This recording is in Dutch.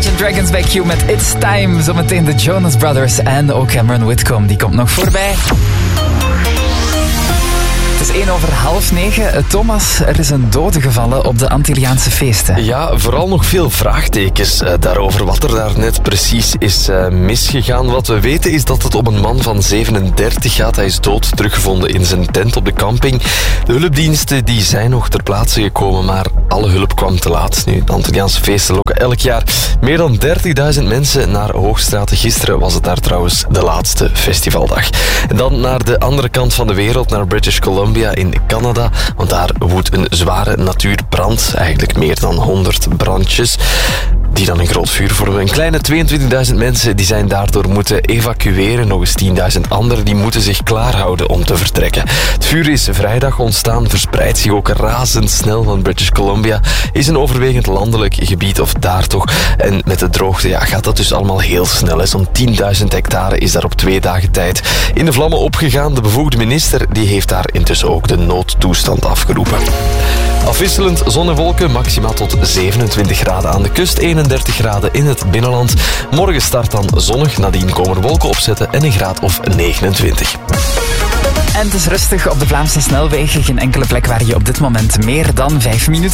Imagine Dragons bij Q met It's Time. Zometeen de Jonas Brothers en ook Cameron Whitcomb. Die komt nog voorbij. Het is 9:08. Thomas, er is een dode gevallen op de Antilliaanse feesten. Ja, vooral nog veel vraagtekens daarover wat er daar net precies is misgegaan. Wat we weten is dat het om een man van 37 gaat. Hij is dood teruggevonden in zijn tent op de camping. De hulpdiensten die zijn nog ter plaatse gekomen, maar alle hulp kwam te laat. Nu, de Antilliaanse feesten lokken elk jaar meer dan 30.000 mensen naar Hoogstraten. Gisteren was het daar trouwens de laatste festivaldag. En dan naar de andere kant van de wereld, naar British Columbia in Canada, want daar woedt een zware natuurbrand, eigenlijk meer dan 100 brandjes, die dan een groot vuur vormen. Een kleine 22.000 mensen die zijn daardoor moeten evacueren. Nog eens 10.000 anderen die moeten zich klaarhouden om te vertrekken. Het vuur is vrijdag ontstaan, verspreidt zich ook razendsnel, want British Columbia is een overwegend landelijk gebied, of daar toch. En met de droogte gaat dat dus allemaal heel snel. Zo'n 10.000 hectare is daar op 2 dagen tijd in de vlammen opgegaan. De bevoegde minister die heeft daar intussen ook de noodtoestand afgeroepen. Afwisselend zon en wolken, maximaal tot 27 graden aan de kust, 31 graden in het binnenland. Morgen start dan zonnig, nadien komen er wolken opzetten en een graad of 29. En het is rustig op de Vlaamse snelwegen. Geen enkele plek waar je op dit moment meer dan 5 minuten